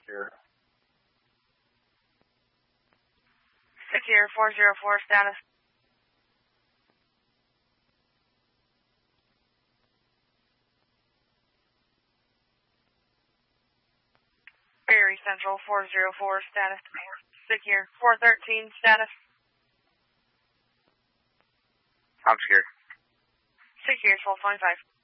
Secure. Secure 404 status. Berry Central 404 status. Secure 413 status. I'm secure. Secure 1225.